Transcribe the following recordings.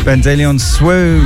Ben Daly on Swoo.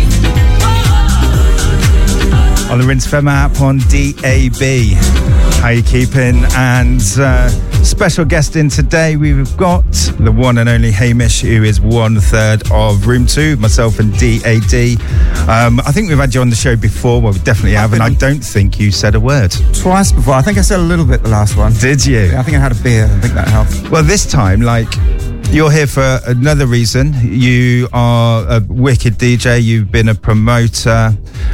On the Rinse FM app on DAB. How you keeping? And special guest in today, we've got the one and only Hamish, who is 1/3 of Room 2, myself and DAD. I think we've had you on the show before. Well, we definitely have, and I don't think you said a word. Twice before. I think I said a little bit the last one. Did you? Yeah, I think I had a beer. I think that helped. Well, this time, you're here for another reason. You are a wicked DJ. You've been a promoter.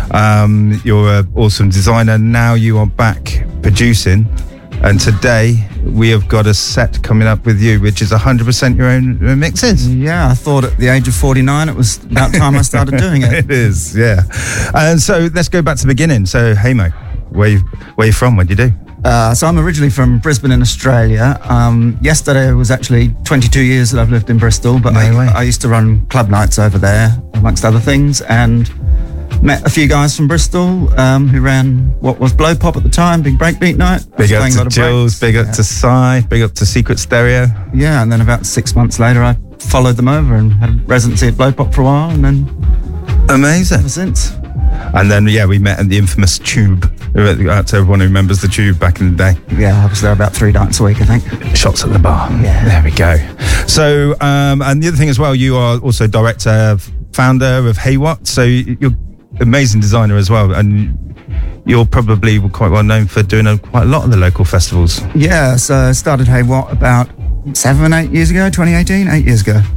You're an awesome designer. Now you are back producing. And today we have got a set coming up with you, which is 100% your own mixes. Yeah, I thought at the age of 49 it was about time I started doing it. It is, yeah. And so let's go back to the beginning. So, Hamo, where you from? What do you do? So I'm originally from Brisbane in Australia. Yesterday was actually 22 years that I've lived in Bristol, but I used to run club nights over there, amongst other things, and met a few guys from Bristol who ran what was Blow Pop at the time, big breakbeat night. Big up to Jules, big up to Psy, big up to Secret Stereo. Yeah, and then about 6 months later I followed them over and had a residency at Blow Pop for a while, and then amazing ever since. And then, we met at the infamous Tube. Out to everyone who remembers the Tube back in the day. Yeah, I was there about 3 nights a week, I think. Shots at the bar. Yeah. There we go. So, and the other thing as well, you are also director, founder of Hey What. So you're an amazing designer as well. And you're probably quite well known for doing quite a lot of the local festivals. Yeah, so I started Hey What about 7-8 years ago, 2018, 8 years ago.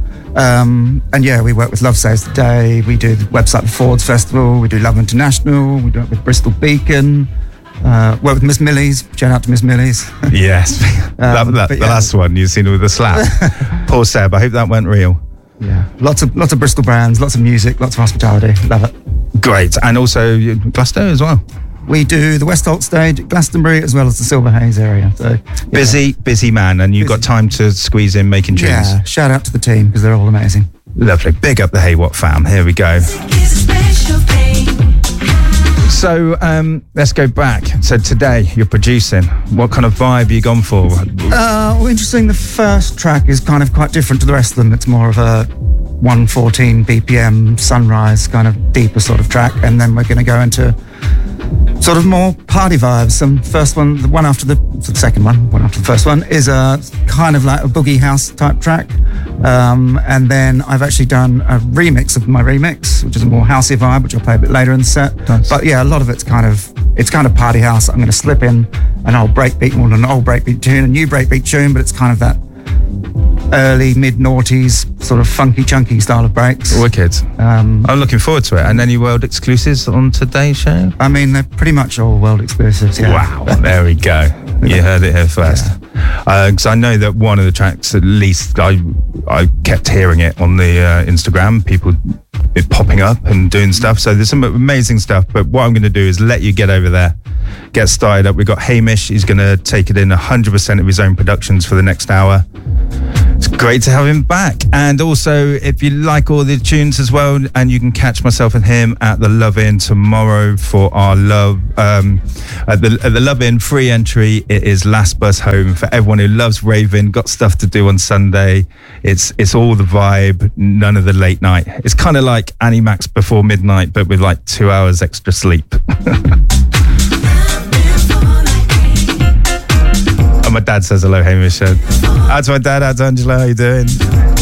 And yeah, we work with Love Saves the Day, we do the website for Ford's Festival, we do Love International, we do it with Bristol Beacon, work with Miss Millie's, shout out to Miss Millie's. Yes, the last one you've seen with the slap. Poor Seb, I hope that went real. Yeah, lots of Bristol brands, lots of music, lots of hospitality, love it. Great, and also Glasgow as well. We do the West Holt stage at Glastonbury as well as the Silver Haze area. So yeah. Busy man, and you've got time to squeeze in making tunes. Yeah, shout out to the team because they're all amazing. Lovely. Big up the Hey What fam. Here we go. So let's go back. So today you're producing. What kind of vibe are you gone for? Well, interesting. The first track is kind of quite different to the rest of them. It's more of a 114 BPM sunrise kind of deeper sort of track, and then we're going to go into sort of more party vibes. First one, the one after the second one after the first one is a kind of like a boogie house type track, and then I've actually done a remix of my remix, which is a more housey vibe, which I'll play a bit later in the set. Nice. But yeah, a lot of it's kind of party house. I'm going to slip in an old breakbeat tune, a new breakbeat tune, but it's kind of that early mid-noughties sort of funky chunky style of breaks. Wicked. I'm looking forward to it. And any world exclusives on today's show? I mean, they're pretty much all world exclusives, yeah. Wow, there we go. You heard it here first. Because I know that one of the tracks, at least I kept hearing it on the Instagram, people popping up and doing stuff. So there's some amazing stuff. But what I'm going to do is let you get over there, get started up. We've got Hamish. He's going to take it in 100% of his own productions for the next hour. It's great to have him back. And also, if you like all the tunes as well, and you can catch myself and him at the Love Inn tomorrow for our Love at the Love Inn free entry. It is last bus home for everyone who loves raving, got stuff to do on Sunday. It's all the vibe, none of the late night. It's kind of like Annie Max before midnight, but with like 2 hours extra sleep. And my dad says hello, Hamish. How's my dad? How's Angela? How you doing?